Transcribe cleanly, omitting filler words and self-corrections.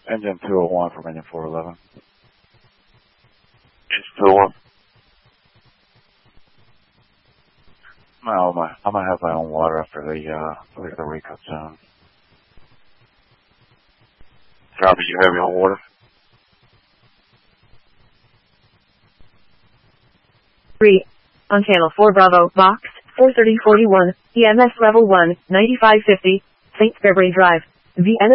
Engine 201 from engine 411. Engine 201. No, I'm gonna have my own water after the recut zone. Copy, you have your own water? 3. On channel 4 Bravo, box, 43041, EMS level 1, 9550, St. February Drive, Vienna.